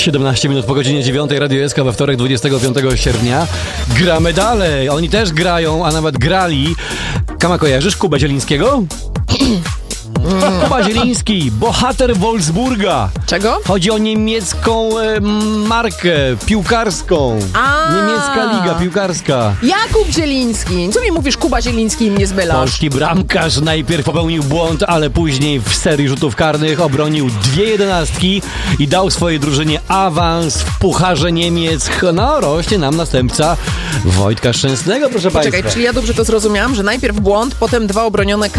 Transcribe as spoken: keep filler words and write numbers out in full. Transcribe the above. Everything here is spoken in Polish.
siedemnaście minut po godzinie dziewiątej, Radio S K we wtorek dwudziestego piątego sierpnia. Gramy dalej. Oni też grają, a nawet grali. Kama, kojarzysz Kubę Zielińskiego? Kuba Zieliński, bohater Wolfsburga. Czego? Chodzi o niemiecką e, markę piłkarską. A. Niemiecka liga piłkarska. Jakub Zieliński. Co mi mówisz, Kuba Zieliński i mnie zbylasz? Polski bramkarz najpierw popełnił błąd, ale później w serii rzutów karnych obronił dwie jedenastki i dał swojej drużynie awans w Pucharze Niemiec. No, rośnie nam następca Wojtka Szczęsnego, proszę Poczekaj, państwa. czyli ja dobrze to zrozumiałam, że najpierw błąd, potem dwa obronione